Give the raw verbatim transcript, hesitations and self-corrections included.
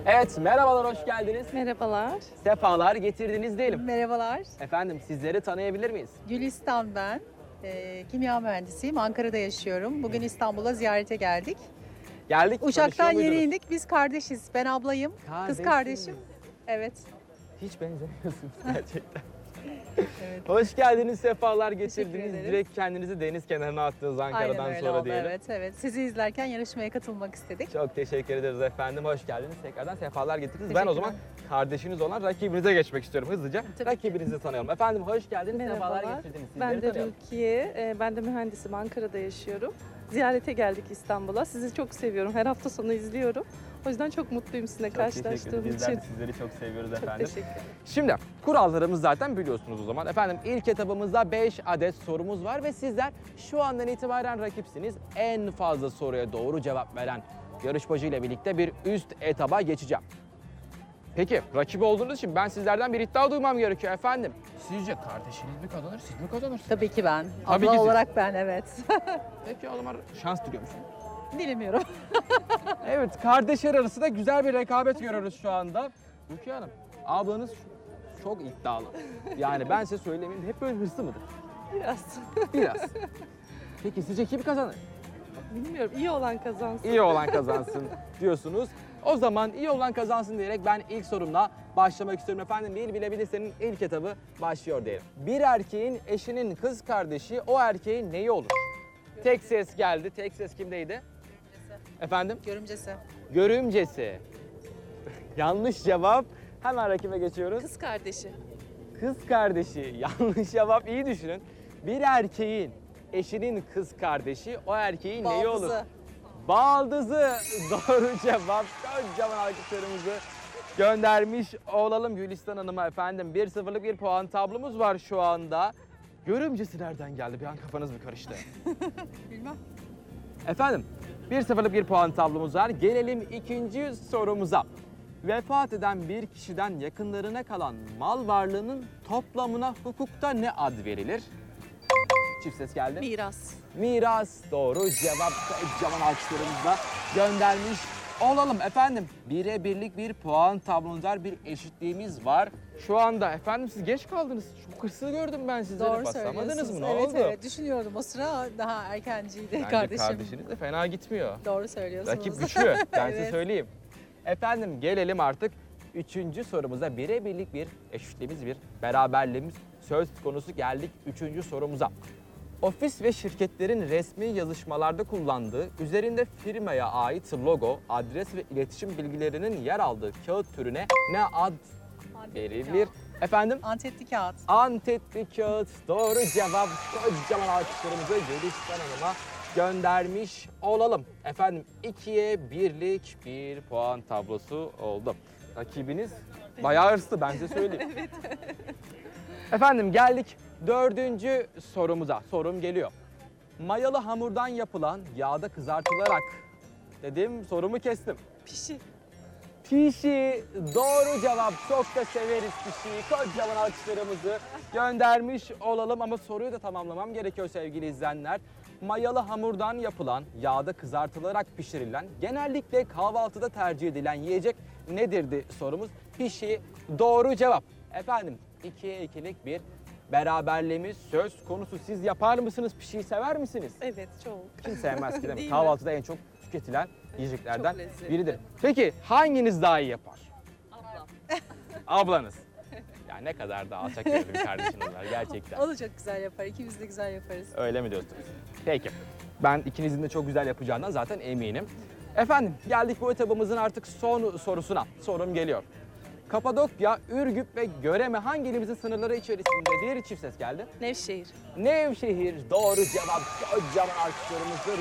Evet, merhabalar, hoş geldiniz. Merhabalar. Sefalar getirdiniz diyelim. Merhabalar, Efendim, sizleri tanıyabilir miyiz? Gülistan ben. Ee, kimya mühendisiyim, Ankara'da yaşıyorum. Bugün İstanbul'a ziyarete geldik. Geldik, Uçaktan tanışıyor yeni muydunuz? indik, biz kardeşiz. Ben ablayım, Kardeşsiniz. kız kardeşim. Evet. Hiç benzemiyorsunuz gerçekten. Evet. Hoş geldiniz, sefalar getirdiniz. ederiz. Direkt kendinizi deniz kenarına attınız Ankara'dan Aynen öyle sonra oldu, diyelim. evet evet. Sizi izlerken yarışmaya katılmak istedik. Çok teşekkür ederiz efendim. Hoş geldiniz. Tekrardan sefalar getirdiniz. Ben o Teşekkürler. zaman kardeşiniz olan rakibinize geçmek istiyorum hızlıca. Tabii Rakibinizi tanıyalım. Efendim hoş geldiniz. Sefalar Merhabalar. getirdiniz. Sizleri Ben de tanıyalım. Rukiye. Ee, Ben de mühendisim. Ankara'da yaşıyorum. Ziyarete geldik İstanbul'a. Sizi çok seviyorum. Her hafta sonu izliyorum. O yüzden çok mutluyum sizinle Çok teşekkür karşılaştığım ederiz. için. Bizler de sizleri çok seviyoruz Çok efendim. teşekkür ederim. Şimdi kurallarımız zaten biliyorsunuz o zaman. Efendim ilk etabımızda beş adet sorumuz var ve sizler şu andan itibaren rakipsiniz. En fazla soruya doğru cevap veren yarışmacı ile birlikte bir üst etaba geçeceğim. Peki rakip olduğunuz için ben sizlerden bir iddia duymam gerekiyor efendim. Sizce kardeşiniz mi kazanır, siz mi kazanırsınız? Tabii ki ben. Tabii Abla ki siz. olarak ben, evet. Peki o zaman şans diliyor musun? Bilemiyorum. Evet, kardeşler arasında güzel bir rekabet görüyoruz şu anda. Rukiye Hanım, ablanız çok iddialı. Yani ben size söylemeyeyim, hep böyle hırslı mıdır? Biraz. Biraz. Peki sizce kim kazanır? Bilmiyorum. İyi olan kazansın. İyi olan kazansın diyorsunuz. O zaman iyi olan kazansın diyerek ben ilk sorumla başlamak istiyorum efendim. Bir bilebilirsenin ilk etabı başlıyor diyelim. Bir erkeğin eşinin kız kardeşi o erkeğin neyi olur? Tek ses geldi. Tek ses kimdeydi? Efendim? Görümcesi. Görümcesi. Yanlış cevap. Hemen rakibe geçiyoruz. Kız kardeşi. Kız kardeşi. Yanlış cevap. İyi düşünün. Bir erkeğin eşinin kız kardeşi o erkeğin neyi olur? Baldızı. Baldızı. Doğru cevap. Kocaman alkışlarımızı göndermiş olalım Gülistan Hanım'a efendim. bir sıfırlık bir puan tablomuz var şu anda. Görümcesi nereden geldi? Bir an kafanız mı karıştı? Bilmem. Efendim bir sıfırlık bir puan tablomuz var. Gelelim ikinci sorumuza. Vefat eden bir kişiden yakınlarına kalan mal varlığının toplamına hukukta ne ad verilir? Çift ses geldi. Miras. Miras doğru cevap. Kocaman alkışlarımızla göndermiş olalım efendim. Bire birlik bir puan tablomuz var. Bir eşitliğimiz var. Şu anda efendim siz geç kaldınız. Çok hırslı gördüm ben sizleri. Doğru Basamadınız söylüyorsunuz. mı? Ne evet oldu? evet, düşünüyordum o sıra, daha erkenciydi Bence kardeşim. kardeşiniz de fena gitmiyor. Doğru söylüyorsunuz. Rakip güçlü. Ben size Evet. söyleyeyim. Efendim gelelim artık üçüncü sorumuza. Bire birlik bir eşitliğimiz, bir beraberliğimiz söz konusu, geldik üçüncü sorumuza. Ofis ve şirketlerin resmi yazışmalarda kullandığı, üzerinde firmaya ait logo, adres ve iletişim bilgilerinin yer aldığı kağıt türüne ne ad verilir? Efendim? Antetli kağıt. Antetli kağıt. Doğru cevap. Kocaman alkışlarımızı Gülistan Hanım'a göndermiş olalım. Efendim ikiye birlik bir puan tablosu oldu. Rakibiniz bayağı hırslı, ben size söyleyeyim. Efendim geldik dördüncü sorumuza. Sorum geliyor. Mayalı hamurdan yapılan, yağda kızartılarak dedim, sorumu kestim. Pişi. Pişi doğru cevap. Çok da severiz pişiyi. Kocaman alkışlarımızı göndermiş olalım ama soruyu da tamamlamam gerekiyor sevgili izleyenler. Mayalı hamurdan yapılan, yağda kızartılarak pişirilen, genellikle kahvaltıda tercih edilen yiyecek nedirdi sorumuz? Pişi doğru cevap. Efendim ikiye ikilik bir beraberliğimiz söz konusu. Siz yapar mısınız? Pişiyi sever misiniz? Evet çok. Kim sevmez ki değil mi? Değil mi? Kahvaltıda en çok tüketilen yiyeceklerden Çok lezzetli. biridir. Peki hanginiz daha iyi yapar? Ablam. Ablanız. Ya ne kadar da alçak gönüllü bir kardeşiniz var gerçekten. O da çok güzel yapar. İkimiz de güzel yaparız. Öyle mi diyorsunuz? Peki. Ben ikinizin de çok güzel yapacağından zaten eminim. Efendim geldik bu etabımızın artık son sorusuna. Sorum geliyor. Kapadokya, Ürgüp ve Göreme hangi ilimizin sınırları içerisindedir? Çift ses geldi. Nevşehir. Nevşehir doğru cevap. Kocaman alkışlarımızı